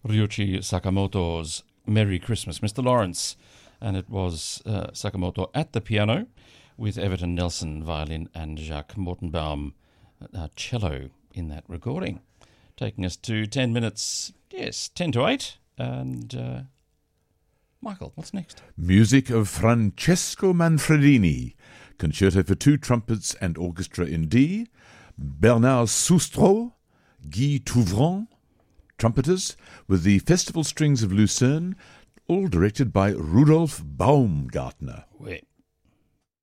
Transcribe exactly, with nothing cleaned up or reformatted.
Ryuichi Sakamoto's Merry Christmas, Mister Lawrence. And it was uh, Sakamoto at the piano with Everton Nelson, violin, and Jacques Mortenbaum, uh, cello in that recording. Taking us to ten minutes, yes, ten to eight. And uh, Michael, what's next? Music of Francesco Manfredini, Concerto for Two Trumpets and Orchestra in D, Bernard Soustreau, Guy Touvrant, trumpeters, with the Festival Strings of Lucerne, all directed by Rudolf Baumgartner. Oui.